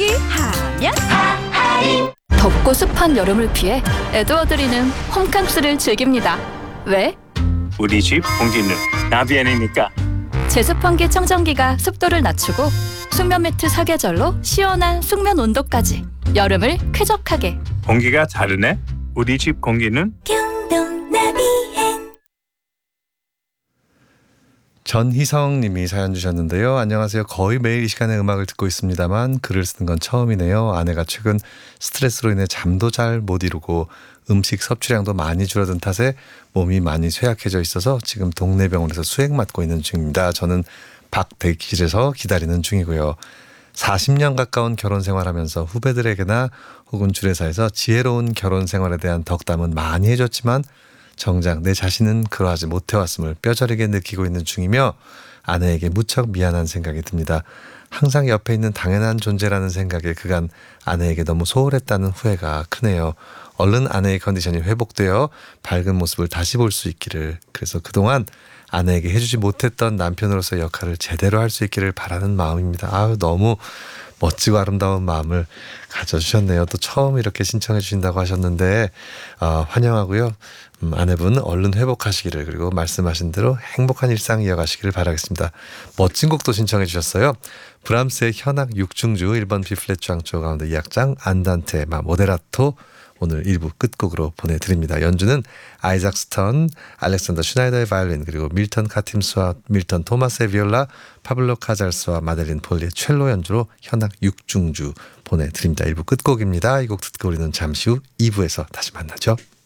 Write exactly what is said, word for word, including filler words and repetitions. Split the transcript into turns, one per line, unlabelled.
하면 덥고 습한 여름을 피해 에드워드리는 홈캉스를 즐깁니다. 왜?
우리 집 공기는 나비엔이니까.
제습환기 청정기가 습도를 낮추고 숙면 매트 사계절로 시원한 숙면 온도까지 여름을 쾌적하게.
공기가 다르네. 우리 집 공기는
전희성 님이 사연 주셨는데요. 안녕하세요. 거의 매일 이 시간에 음악을 듣고 있습니다만 글을 쓰는 건 처음이네요. 아내가 최근 스트레스로 인해 잠도 잘 못 이루고 음식 섭취량도 많이 줄어든 탓에 몸이 많이 쇠약해져 있어서 지금 동네 병원에서 수액 맞고 있는 중입니다. 저는 박대기실에서 기다리는 중이고요. 사십 년 가까운 결혼 생활하면서 후배들에게나 혹은 주례사에서 지혜로운 결혼 생활에 대한 덕담은 많이 해줬지만 정작 내 자신은 그러하지 못해왔음을 뼈저리게 느끼고 있는 중이며 아내에게 무척 미안한 생각이 듭니다. 항상 옆에 있는 당연한 존재라는 생각에 그간 아내에게 너무 소홀했다는 후회가 크네요. 얼른 아내의 컨디션이 회복되어 밝은 모습을 다시 볼 수 있기를, 그래서 그동안 아내에게 해주지 못했던 남편으로서의 역할을 제대로 할 수 있기를 바라는 마음입니다. 아유, 너무 멋지고 아름다운 마음을 가져주셨네요. 또 처음 이렇게 신청해 주신다고 하셨는데 어, 환영하고요. 음, 아내분 얼른 회복하시기를, 그리고 말씀하신 대로 행복한 일상 이어가시기를 바라겠습니다. 멋진 곡도 신청해 주셨어요. 브람스의 현악 육중주 일 번 B플랫 장조 가운데 이 악장 안단테 마 모데라토 오늘 일 부 끝곡으로 보내드립니다. 연주는 아이작 스턴, 알렉산더 슈나이더의 바이올린, 그리고 밀턴 카팀스와 밀턴 토마스의 비올라, 파블로 카잘스와 마델린 폴리의 첼로 연주로 현악 육중주 보내드립니다. 일 부 끝곡입니다. 이 곡 듣고 우리는 잠시 후 이 부에서 다시 만나죠.